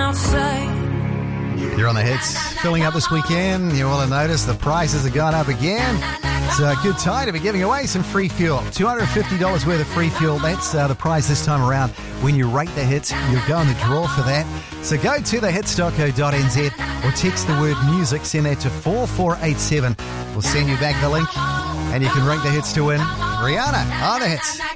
You're on the hits. Filling up this weekend. You will have noticed the prices have gone up again. It's a good time to be giving away some free fuel. $250 worth of free fuel. That's the prize this time around. When you rate the hits, you'll go in the draw for that. So go to thehits.co.nz or text the word music. Send that to 4487. We'll send you back the link and you can rate the hits to win Rihanna on the hits.